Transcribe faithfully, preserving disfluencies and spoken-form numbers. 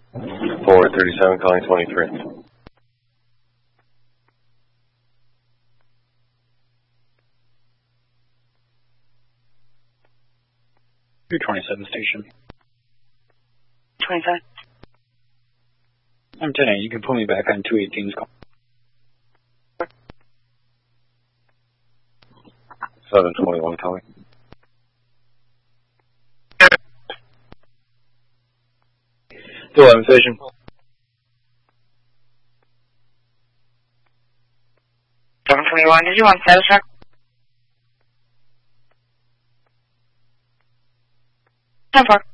Forward thirty-seven, calling twenty-three. two twenty-seven station. twenty-seven. I'm ten eight. You can pull me back on two eighteen's call. seven twenty-one, calling. eleven station. seven twenty-one, did you want status check? ten four.